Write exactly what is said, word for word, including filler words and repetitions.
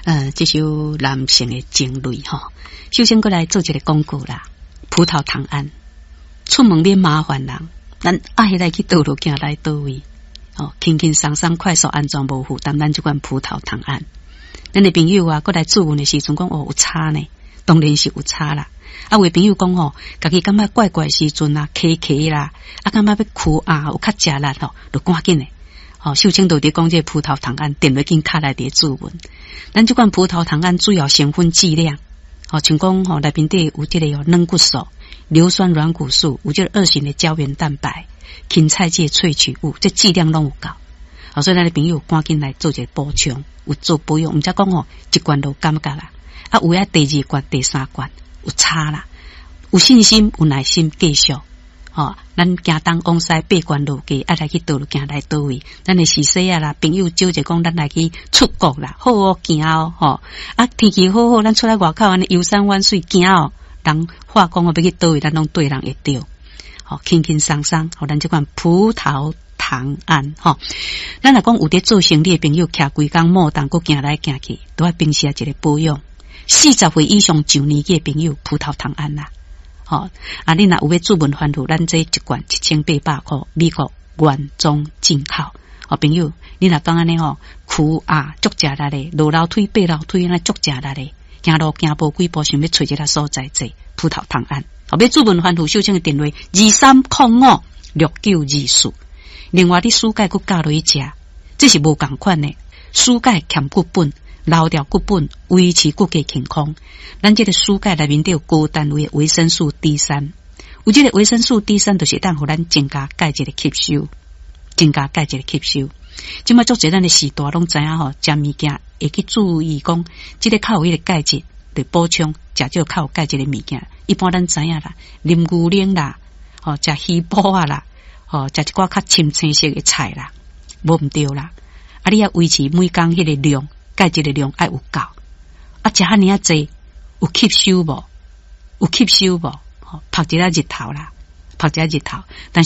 呃，这首男性的情泪哈。首先过来做一个广告啦，葡萄糖胺，出门免麻烦人，咱爱来去倒路行来倒位，哦，轻轻松松、快速、安全、无负担，咱这款葡萄糖胺。咱的朋友啊，过来咨询的时阵讲哦有差呢，当然是有差啦。啊，有的朋友讲吼，家己感觉怪怪时阵啊，咳咳啦，啊，感觉要哭啊，有较食力吼，就赶紧的。哦，秀清都伫讲这葡萄糖胺，点落紧卡来伫注文。咱这款葡萄糖胺主要成分剂量，哦，像讲吼内面底有这个有软骨素、硫酸软骨素，有这个二型的胶原蛋白、芹菜芥萃取物，这剂量拢有够。哦，所以咱的朋友赶紧来做一个补充，有做补用，毋则讲吼一罐都感觉啦，啊，有啊第二罐、第三罐有差啦，有信心、有耐心继续。哦，咱行东往西八关路街，爱来去倒路行来倒位。咱的是说啊啦，朋友招就讲咱来去出国啦，好好行哦，吼、哦、啊天气好好，咱出来外口安尼游山玩水行哦，人话讲我要去倒位，咱拢对人会着，吼、哦、轻轻松松，吼、哦、咱这款葡萄糖胺，吼、哦，咱若讲有伫做生意的朋友，徛规工莫当，佮行来行去，都要平时啊一个保养。四十岁以上上年纪的朋友，葡萄糖胺啦。哦，啊，你若有要注文番薯，咱这一罐一千八百块，美国原装进口。哦，朋友，你若讲安尼吼，苦啊，足食力嘞，落楼梯、爬楼梯，安尼足食力嘞，行路行步几步，想要找一个所在坐葡萄糖胺。哦，要注文番薯，秀清的电话二三空五六九二四。另外，你蔬钙佮加落去食，这是无共款的。蔬钙欠骨本。留掉骨本，维持骨骼健康。咱这个蔬钙内面都有高单位的维生素 D 三，有这个维生素 D 三就是当互咱增加钙质的吸收，增加钙质的吸收。即摆做侪咱的时代拢知影吼，食物件会去注意讲，即个较有迄个钙质来补充，食少较有钙质的物件。一般咱知影啦，啉牛奶啦，吼食鱼脯啊啦，吼食一寡较深青色的菜啦，无毋对啦。啊，你要维持每工迄个量。钙质的量爱有够，啊，食遐尼啊济，有吸收无？有吸收无？吼、哦，晒一下日头啦，晒一下日头，但